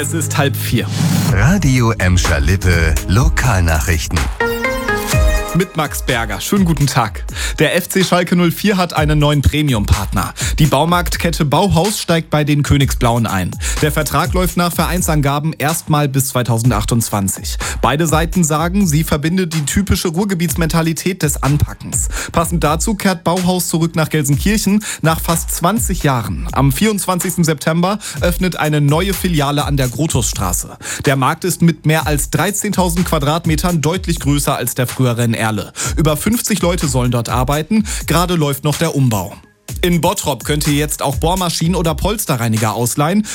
Es ist 3:30. Radio Emscher Lippe Lokalnachrichten. Mit Max Berger. Schönen guten Tag. Der FC Schalke 04 hat einen neuen Premium-Partner. Die Baumarktkette Bauhaus steigt bei den Königsblauen ein. Der Vertrag läuft nach Vereinsangaben erstmal bis 2028. Beide Seiten sagen, sie verbindet die typische Ruhrgebietsmentalität des Anpackens. Passend dazu kehrt Bauhaus zurück nach Gelsenkirchen nach fast 20 Jahren. Am 24. September öffnet eine neue Filiale an der Grotusstraße. Der Markt ist mit mehr als 13.000 Quadratmetern deutlich größer als der frühere in Erle. Über 50 Leute sollen dort arbeiten, gerade läuft noch der Umbau. In Bottrop könnt ihr jetzt auch Bohrmaschinen oder Polsterreiniger ausleihen.